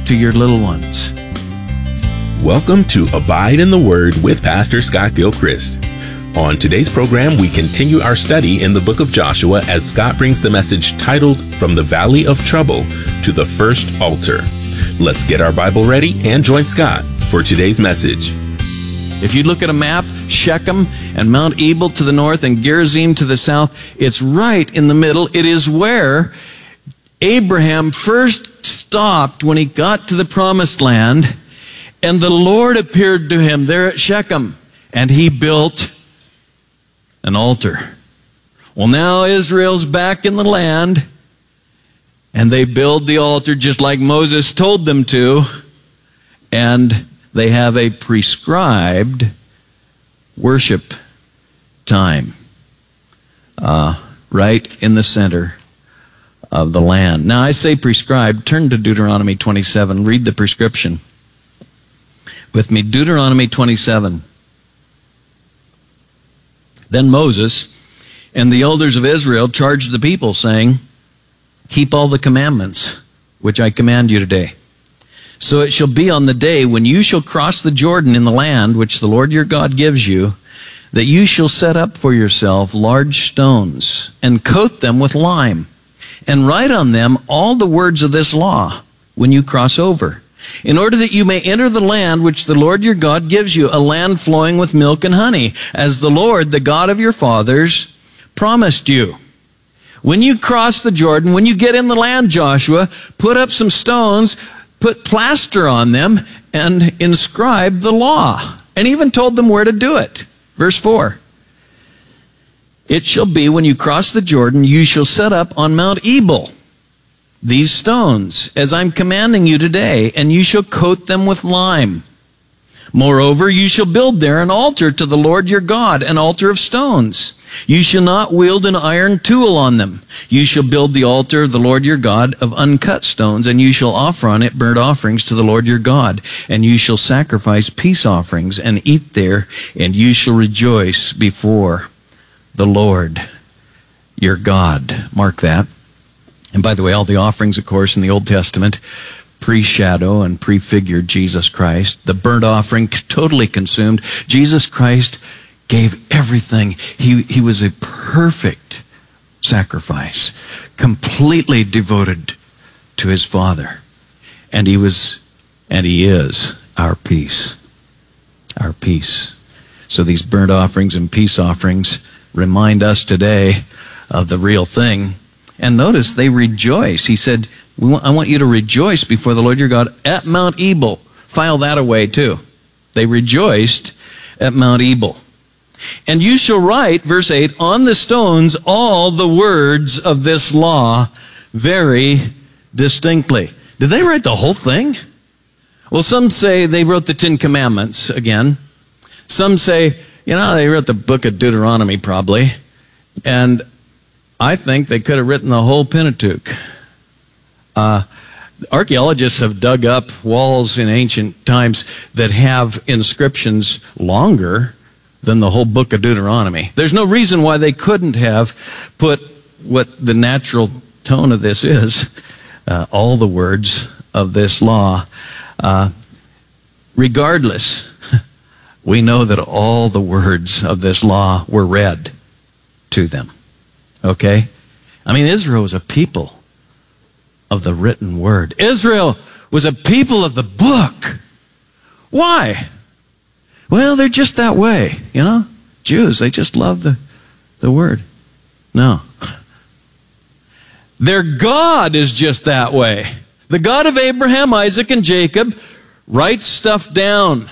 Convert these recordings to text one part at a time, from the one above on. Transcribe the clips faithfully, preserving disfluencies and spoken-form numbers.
to your little ones. Welcome to Abide in the Word with Pastor Scott Gilchrist. On today's program, we continue our study in the book of Joshua as Scott brings the message titled From the Valley of Trouble to the First Altar. Let's get our Bible ready and join Scott for today's message. If you look at a map, Shechem and Mount Ebal to the north and Gerizim to the south, it's right in the middle. It is where Abraham first stopped when he got to the promised land, and the Lord appeared to him there at Shechem, and he built an altar. Well, now Israel's back in the land, and they build the altar just like Moses told them to, and they have a prescribed worship time uh, right in the center of the land. Now, I say prescribed. Turn to Deuteronomy twenty-seven. Read the prescription with me. Deuteronomy twenty-seven. Then Moses and the elders of Israel charged the people, saying, keep all the commandments which I command you today. So it shall be on the day when you shall cross the Jordan in the land which the Lord your God gives you, that you shall set up for yourself large stones and coat them with lime, and write on them all the words of this law when you cross over, in order that you may enter the land which the Lord your God gives you, a land flowing with milk and honey, as the Lord, the God of your fathers, promised you. When you cross the Jordan, when you get in the land, Joshua, put up some stones, put plaster on them, and inscribe the law. And even told them where to do it. Verse four. It shall be when you cross the Jordan, you shall set up on Mount Ebal these stones, as I'm commanding you today, and you shall coat them with lime. Moreover, you shall build there an altar to the Lord your God, an altar of stones. You shall not wield an iron tool on them. You shall build the altar of the Lord your God of uncut stones, and you shall offer on it burnt offerings to the Lord your God. And you shall sacrifice peace offerings and eat there, and you shall rejoice before the Lord your God. Mark that. And by the way, all the offerings, of course, in the Old Testament pre-shadow and prefigured Jesus Christ. The burnt offering totally consumed. Jesus Christ gave everything. He, he was a perfect sacrifice, completely devoted to his Father. And he was, and he is our peace. Our peace. So these burnt offerings and peace offerings remind us today of the real thing. And notice they rejoice. He said, we want, I want you to rejoice before the Lord your God at Mount Ebal. File that away too. They rejoiced at Mount Ebal. And you shall write, verse eight, on the stones all the words of this law very distinctly. Did they write the whole thing? Well, some say they wrote the Ten Commandments again. Some say, you know, they wrote the book of Deuteronomy probably. And I think they could have written the whole Pentateuch. Uh, archaeologists have dug up walls in ancient times that have inscriptions longer than the whole book of Deuteronomy. There's no reason why they couldn't have put what the natural tone of this is, uh, all the words of this law. Uh, regardless, we know that all the words of this law were read to them. Okay? I mean, Israel was a people of the written word. Israel was a people of the book. Why? Well, they're just that way, you know? Jews, they just love the, the word. No. Their God is just that way. The God of Abraham, Isaac, and Jacob writes stuff down.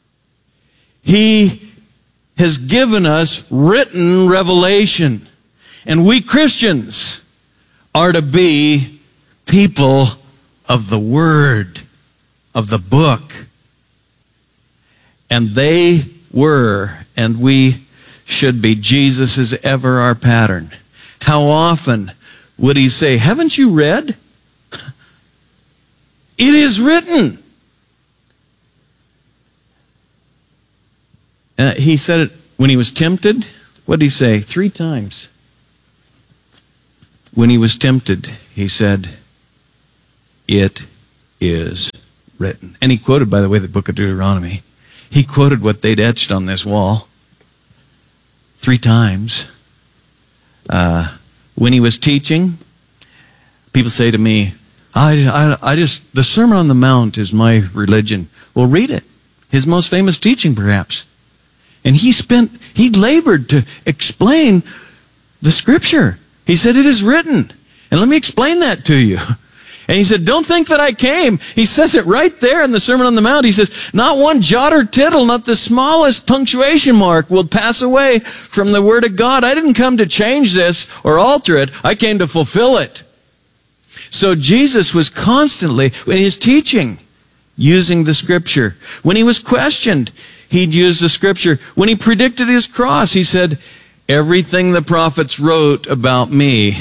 He has given us written revelation. And we Christians are to be people of the Word, of the book. And they were, and we should be. Jesus is ever our pattern. How often would he say, haven't you read? It is written. Uh, he said it when he was tempted. What did he say? Three times. When he was tempted, he said, it is written. And he quoted, by the way, the book of Deuteronomy. He quoted what they'd etched on this wall three times. Uh, when he was teaching, people say to me, I, I, I just, the Sermon on the Mount is my religion. Well, read it. His most famous teaching, perhaps. And he spent, he labored to explain the Scripture. He said, it is written. And let me explain that to you. And he said, don't think that I came. He says it right there in the Sermon on the Mount. He says, not one jot or tittle, not the smallest punctuation mark will pass away from the Word of God. I didn't come to change this or alter it. I came to fulfill it. So Jesus was constantly, in his teaching, using the Scripture. When he was questioned, he'd use the Scripture. When he predicted his cross, he said, everything the prophets wrote about me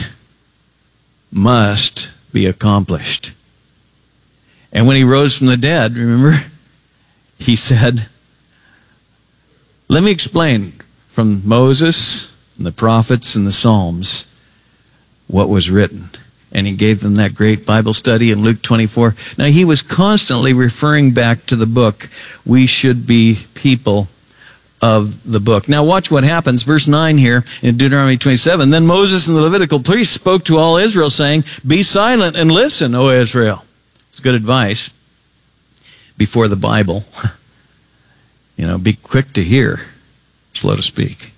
must be accomplished. And when he rose from the dead, remember, he said, let me explain from Moses and the prophets and the Psalms what was written. And he gave them that great Bible study in Luke twenty-four. Now, he was constantly referring back to the book. We should be people of the book. Now, watch what happens. Verse nine here in Deuteronomy twenty-seven. Then Moses and the Levitical priests spoke to all Israel, saying, be silent and listen, O Israel. It's good advice before the Bible. You know, be quick to hear, slow to speak.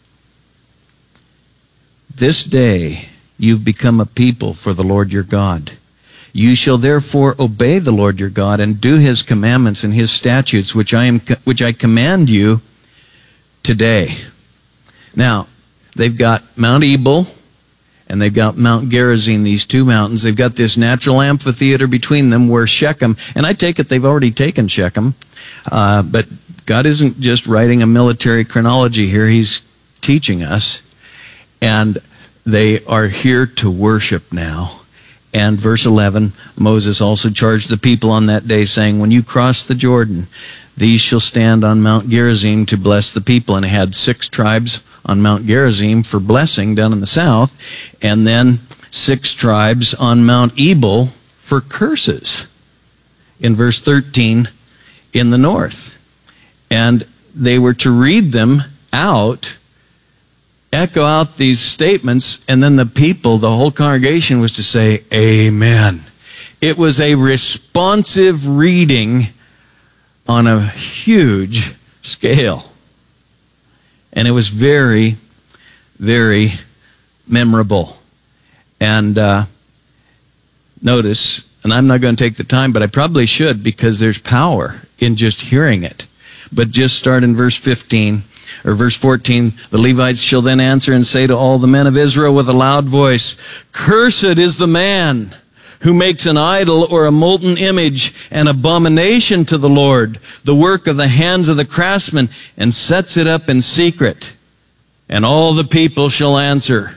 This day you've become a people for the Lord your God. You shall therefore obey the Lord your God and do his commandments and his statutes, which I am, which I command you today. Now, they've got Mount Ebal and they've got Mount Gerizim, these two mountains. They've got this natural amphitheater between them where Shechem, and I take it they've already taken Shechem, uh, but God isn't just writing a military chronology here. He's teaching us. And they are here to worship now. And verse eleven, Moses also charged the people on that day, saying, when you cross the Jordan, these shall stand on Mount Gerizim to bless the people. And it had six tribes on Mount Gerizim for blessing down in the south, and then six tribes on Mount Ebal for curses in verse thirteen in the north. And they were to read them out, echo out these statements, and then the people, the whole congregation, was to say, amen. It was a responsive reading on a huge scale. And it was very, very memorable. And uh, notice, and I'm not going to take the time, but I probably should, because there's power in just hearing it. But just start in verse fifteen. Or verse fourteen, the Levites shall then answer and say to all the men of Israel with a loud voice, cursed is the man who makes an idol or a molten image, an abomination to the Lord, the work of the hands of the craftsman, and sets it up in secret. And all the people shall answer,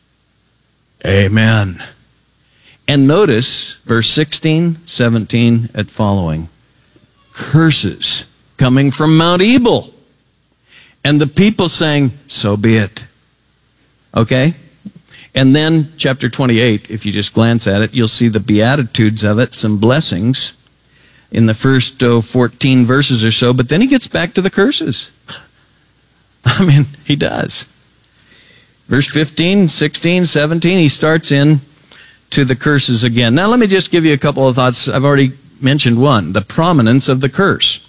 amen. And notice verse sixteen, seventeen, and following. Curses coming from Mount Ebal. And the people saying, so be it. Okay? And then chapter twenty-eight, if you just glance at it, you'll see the beatitudes of it, some blessings in the first oh, fourteen verses or so. But then he gets back to the curses. I mean, he does. Verse fifteen, sixteen, seventeen, he starts in to the curses again. Now let me just give you a couple of thoughts. I've already mentioned one, the prominence of the curse.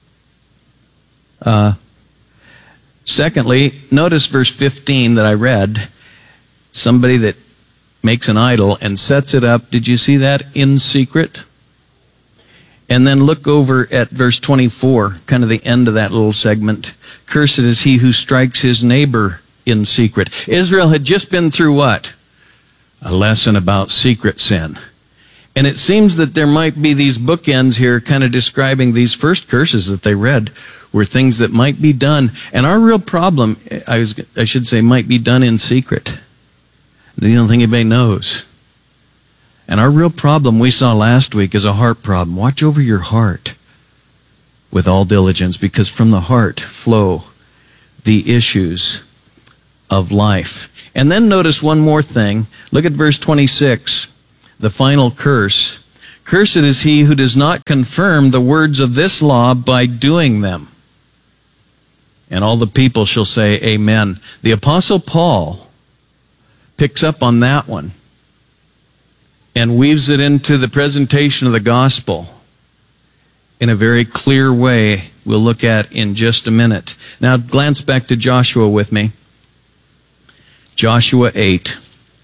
Uh... Secondly, notice verse fifteen that I read. Somebody that makes an idol and sets it up. Did you see that? In secret. And then look over at verse twenty-four, kind of the end of that little segment. Cursed is he who strikes his neighbor in secret. Israel had just been through what? A lesson about secret sin. And it seems that there might be these bookends here kind of describing these first curses that they read were things that might be done. And our real problem, I, was, I should say, might be done in secret. You don't think anybody knows. And our real problem we saw last week is a heart problem. Watch over your heart with all diligence, because from the heart flow the issues of life. And then notice one more thing. Look at verse twenty-six, the final curse. Cursed is he who does not confirm the words of this law by doing them. And all the people shall say, Amen. The Apostle Paul picks up on that one and weaves it into the presentation of the gospel in a very clear way we'll look at in just a minute. Now glance back to Joshua with me. Joshua eight.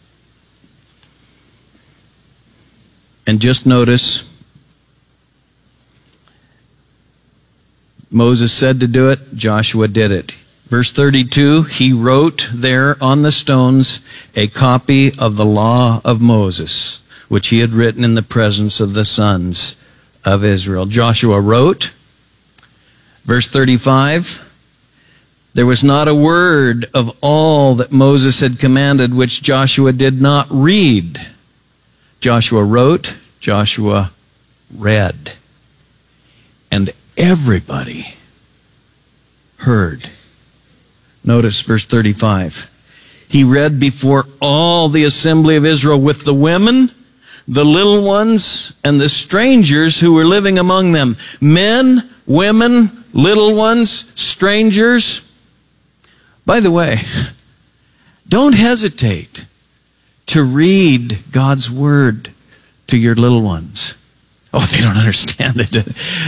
And just notice, Moses said to do it, Joshua did it. Verse thirty-two, he wrote there on the stones a copy of the law of Moses, which he had written in the presence of the sons of Israel. Joshua wrote. Verse thirty-five, there was not a word of all that Moses had commanded which Joshua did not read. Joshua wrote, Joshua read. And everybody heard. Notice verse thirty-five. He read before all the assembly of Israel with the women, the little ones, and the strangers who were living among them. Men, women, little ones, strangers. By the way, don't hesitate to read God's word to your little ones. Oh, they don't understand it.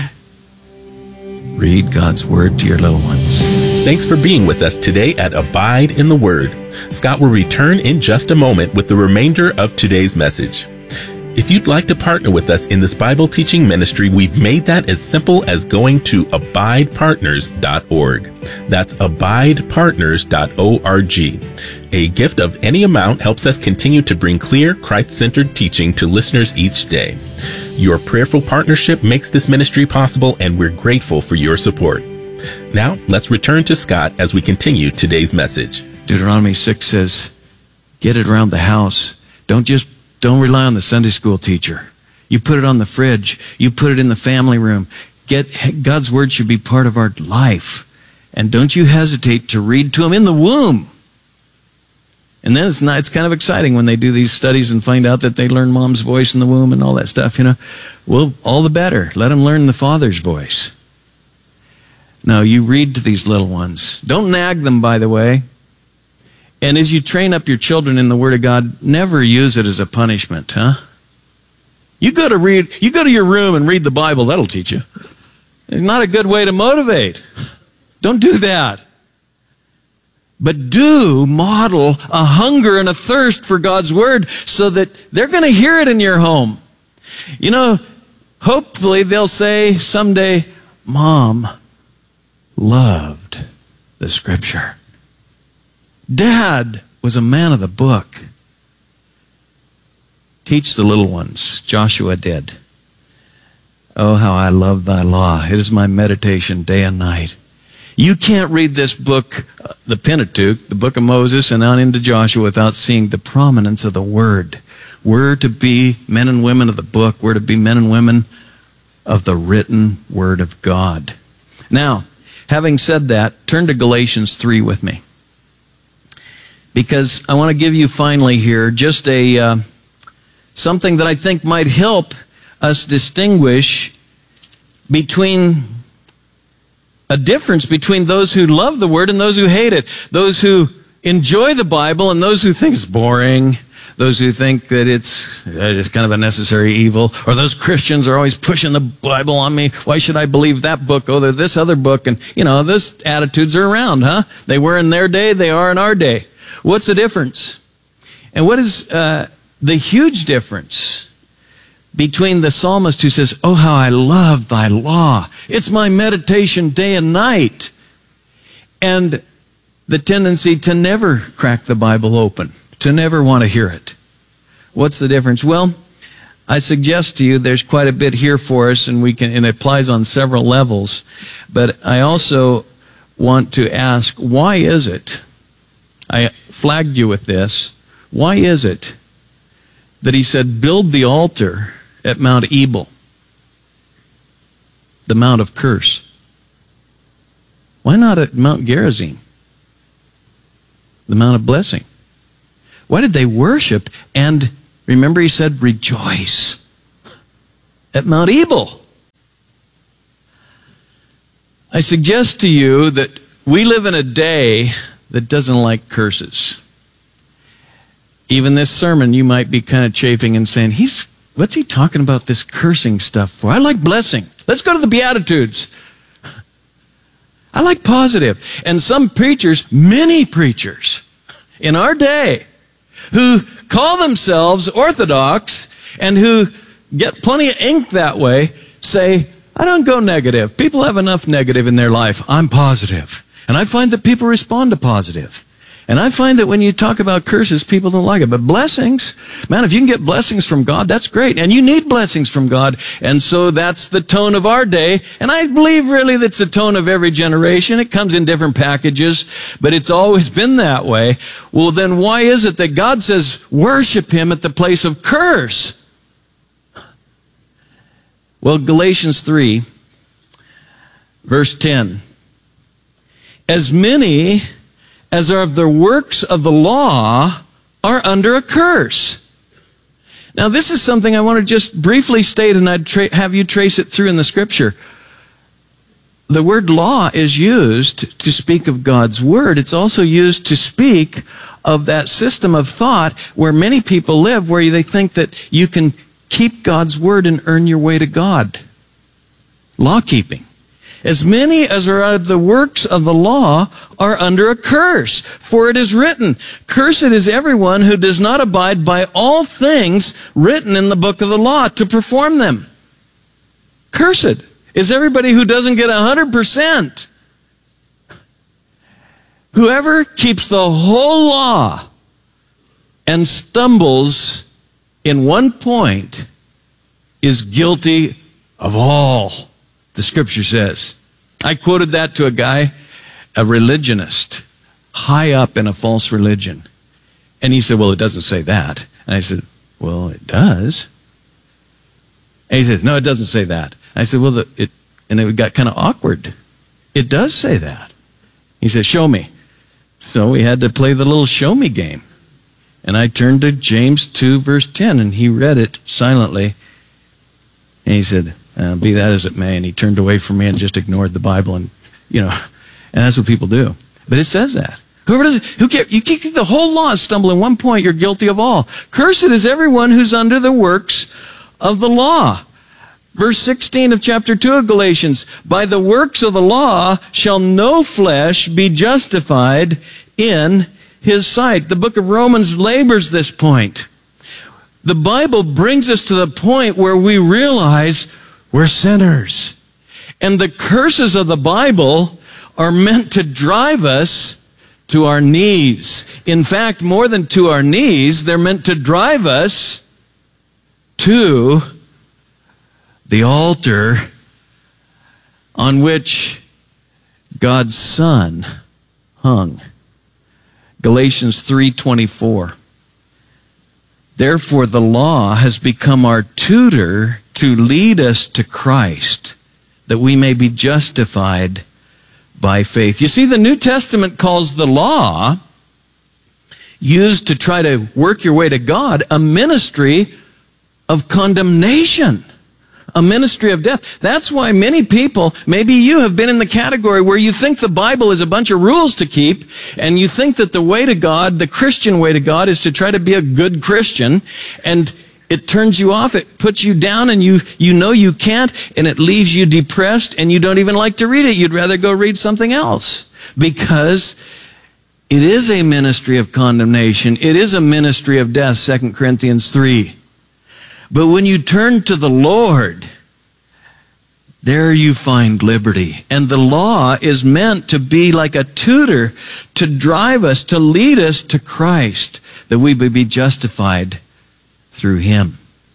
Read God's word to your little ones. Thanks for being with us today at Abide in the Word. Scott will return in just a moment with the remainder of today's message. If you'd like to partner with us in this Bible teaching ministry, we've made that as simple as going to abide partners dot org. That's abide partners dot org. A gift of any amount helps us continue to bring clear, Christ-centered teaching to listeners each day. Your prayerful partnership makes this ministry possible, and we're grateful for your support. Now, let's return to Scott as we continue today's message. Deuteronomy six says, get it around the house. Don't just Don't rely on the Sunday school teacher. You put it on the fridge. You put it in the family room. Get God's word should be part of our life. And don't you hesitate to read to them in the womb. And then it's not, it's kind of exciting when they do these studies and find out that they learn mom's voice in the womb and all that stuff, you know. Well, all the better. Let them learn the Father's voice. Now, you read to these little ones. Don't nag them, by the way. And as you train up your children in the Word of God, never use it as a punishment, huh? You go to read, you go to your room and read the Bible, that'll teach you. It's not a good way to motivate. Don't do that. But do model a hunger and a thirst for God's Word so that they're going to hear it in your home. You know, hopefully they'll say someday, Mom loved the Scripture. Dad was a man of the book. Teach the little ones. Joshua did. Oh, how I love thy law. It is my meditation day and night. You can't read this book, the Pentateuch, the book of Moses, and on into Joshua without seeing the prominence of the Word. We're to be men and women of the book. We're to be men and women of the written Word of God. Now, having said that, turn to Galatians three with me. Because I want to give you finally here just a uh, something that I think might help us distinguish between a difference between those who love the Word and those who hate it. Those who enjoy the Bible and those who think it's boring. Those who think that it's, it's kind of a necessary evil. Or those Christians are always pushing the Bible on me. Why should I believe that book over this other book? And, you know, those attitudes are around, huh? They were in their day, they are in our day. What's the difference? And what is uh, the huge difference between the psalmist who says, oh, how I love thy law. It's my meditation day and night. And the tendency to never crack the Bible open, to never want to hear it. What's the difference? Well, I suggest to you there's quite a bit here for us, and we can, and it applies on several levels. But I also want to ask, why is it? I flagged you with this. Why is it that he said, build the altar at Mount Ebal, the Mount of Curse? Why not at Mount Gerizim, the Mount of Blessing? Why did they worship? And remember, he said, rejoice. at Mount Ebal. I suggest to you that we live in a day that doesn't like curses. Even this sermon, you might be kind of chafing and saying, "He's what's he talking about this cursing stuff for? I like blessing. Let's go to the Beatitudes." I like positive. And some preachers, many preachers in our day, who call themselves orthodox and who get plenty of ink that way, say, "I don't go negative. People have enough negative in their life. I'm positive." And I find that people respond to positive. And I find that when you talk about curses, people don't like it. But blessings, man, if you can get blessings from God, that's great. And you need blessings from God. And so that's the tone of our day. And I believe really that's the tone of every generation. It comes in different packages, but it's always been that way. Well, then why is it that God says worship Him at the place of curse? Well, Galatians three, verse ten. As many as are of the works of the law are under a curse. Now, this is something I want to just briefly state, and I'd tra- have you trace it through in the Scripture. The word law is used to speak of God's Word. It's also used to speak of that system of thought where many people live, where they think that you can keep God's Word and earn your way to God. Law-keeping. As many as are of the works of the law are under a curse. For it is written, "Cursed is everyone who does not abide by all things written in the book of the law to perform them." Cursed is everybody who doesn't get one hundred percent. Whoever keeps the whole law and stumbles in one point is guilty of all. The Scripture says. I quoted that to a guy, a religionist, high up in a false religion. And he said, "Well, it doesn't say that." And I said, "Well, it does." And he said, "No, it doesn't say that." I said, "Well, the, it," and it got kind of awkward. "It does say that." He said, "Show me." So we had to play the little show me game. And I turned to James two, verse ten, and he read it silently. And he said, Uh, "Be that as it may," and he turned away from me and just ignored the Bible, and you know, and that's what people do. But it says that whoever does, who keep, you keep the whole law and stumble in one point, you're guilty of all. Cursed is everyone who's under the works of the law. Verse sixteen of chapter two of Galatians: "By the works of the law shall no flesh be justified in his sight." The book of Romans labors this point. The Bible brings us to the point where we realize we're sinners. And the curses of the Bible are meant to drive us to our knees. In fact, more than to our knees, they're meant to drive us to the altar on which God's Son hung. Galatians three twenty-four. "Therefore the law has become our tutor to lead us to Christ, that we may be justified by faith." You see, the New Testament calls the law, used to try to work your way to God, a ministry of condemnation, a ministry of death. That's why many people, maybe you have been in the category where you think the Bible is a bunch of rules to keep, and you think that the way to God, the Christian way to God, is to try to be a good Christian, and it turns you off, it puts you down, and you, you know you can't, and it leaves you depressed, and you don't even like to read it. You'd rather go read something else. Because it is a ministry of condemnation. It is a ministry of death, Second Corinthians three. But when you turn to the Lord, there you find liberty. And the law is meant to be like a tutor to drive us, to lead us to Christ, that we may be justified through Him.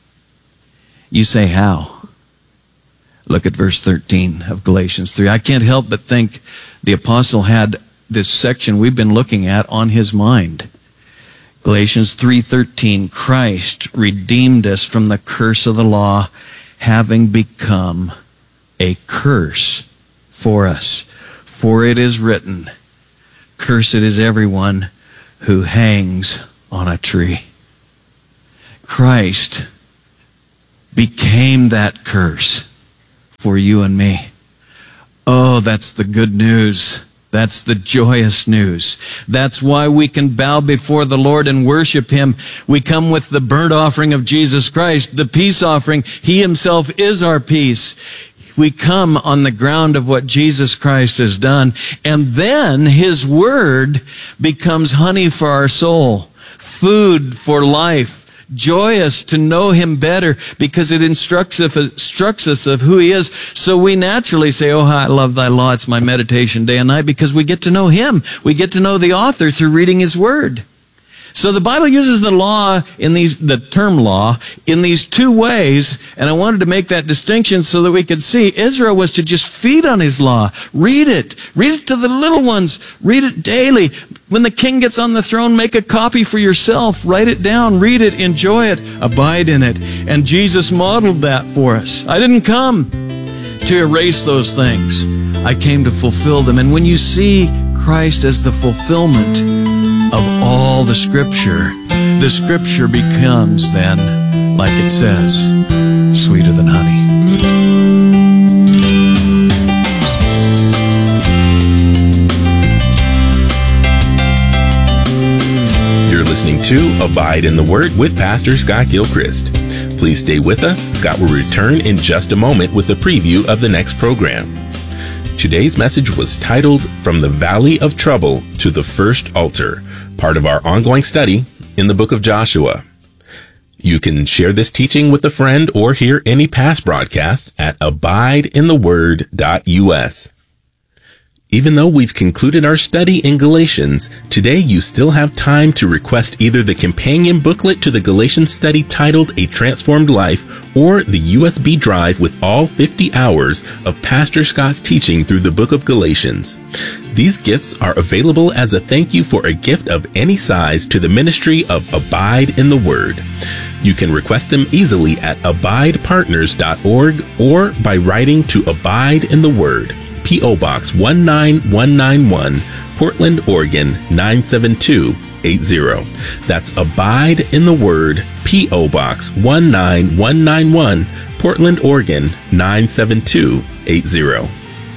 You say, how? Look at verse thirteen of Galatians three. I can't help but think the apostle had this section we've been looking at on his mind. Galatians three thirteen, "Christ redeemed us from the curse of the law, having become a curse for us. For it is written, cursed is everyone who hangs on a tree." Christ became that curse for you and me. Oh, that's the good news. That's the joyous news. That's why we can bow before the Lord and worship Him. We come with the burnt offering of Jesus Christ, the peace offering. He Himself is our peace. We come on the ground of what Jesus Christ has done. And then His Word becomes honey for our soul, food for life. Joyous to know Him better because it instructs us, instructs us of who He is. So we naturally say, oh, I love Thy law. It's my meditation day and night, because we get to know Him. We get to know the author through reading His Word. So the Bible uses the law in these, the term law, in these two ways, and I wanted to make that distinction so that we could see Israel was to just feed on His law. Read it. Read it to the little ones. Read it daily. When the king gets on the throne, make a copy for yourself. Write it down. Read it. Enjoy it. Abide in it. And Jesus modeled that for us. I didn't come to erase those things. I came to fulfill them. And when you see Christ as the fulfillment of all the Scripture, the Scripture becomes then, like it says, sweeter than honey. You're listening to Abide in the Word with Pastor Scott Gilchrist. Please stay with us. Scott will return in just a moment with a preview of the next program. Today's message was titled, From the Valley of Trouble to the First Altar, part of our ongoing study in the book of Joshua. You can share this teaching with a friend or hear any past broadcast at abide in the word dot U S. Even though we've concluded our study in Galatians, today you still have time to request either the companion booklet to the Galatians study titled A Transformed Life or the U S B drive with all fifty hours of Pastor Scott's teaching through the book of Galatians. These gifts are available as a thank you for a gift of any size to the ministry of Abide in the Word. You can request them easily at abide partners dot org or by writing to Abide in the Word, P O Box one nine one nine one, Portland, Oregon nine seven two eight zero. That's Abide in the Word, P O Box one nine one nine one, Portland, Oregon nine seven two eight zero.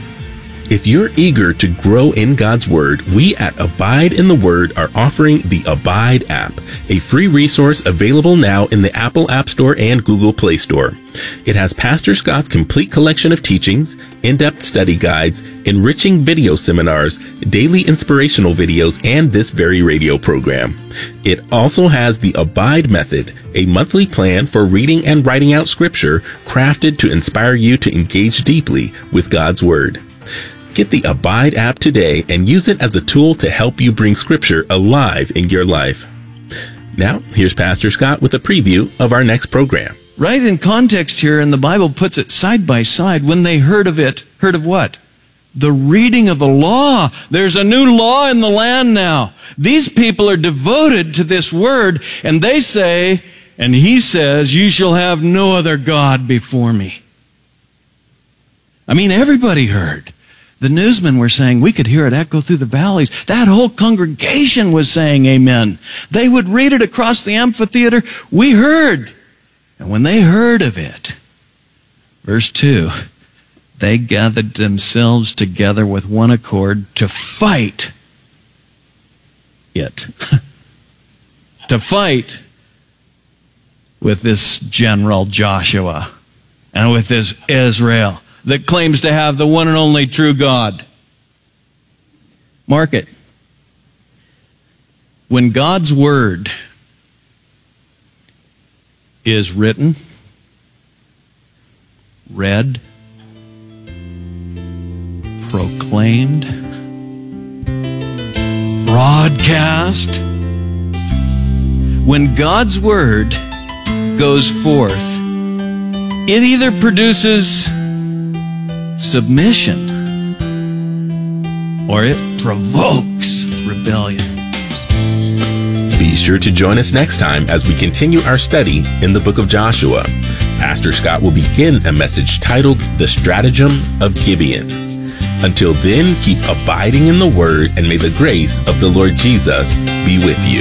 If you're eager to grow in God's Word, we at Abide in the Word are offering the Abide app, a free resource available now in the Apple App Store and Google Play Store. It has Pastor Scott's complete collection of teachings, in-depth study guides, enriching video seminars, daily inspirational videos, and this very radio program. It also has the Abide Method, a monthly plan for reading and writing out Scripture crafted to inspire you to engage deeply with God's Word. Get the Abide app today and use it as a tool to help you bring Scripture alive in your life. Now, here's Pastor Scott with a preview of our next program. Right in context here, and the Bible puts it side by side. When they heard of it, heard of what? The reading of the law. There's a new law in the land now. These people are devoted to this word, and they say, and he says, you shall have no other God before me. I mean, everybody heard. The newsmen were saying, we could hear it echo through the valleys. That whole congregation was saying amen. They would read it across the amphitheater. We heard. And when they heard of it, verse two, they gathered themselves together with one accord to fight it. To fight with this general Joshua and with this Israel that claims to have the one and only true God. Mark it. When God's Word is written, read, proclaimed, broadcast, when God's Word goes forth, it either produces submission or it provokes rebellion. Be sure to join us next time as we continue our study in the book of Joshua. Pastor Scott will begin a message titled The Stratagem of Gibeon. Until then, keep abiding in the Word, and may the grace of the Lord Jesus be with you.